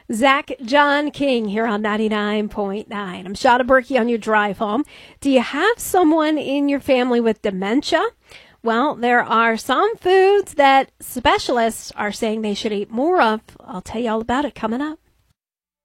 Zach John King here on 99.9. I'm Shada Berkey on your drive home. Do you have someone in your family with dementia? Well, there are some foods that specialists are saying they should eat more of. I'll tell you all about it coming up.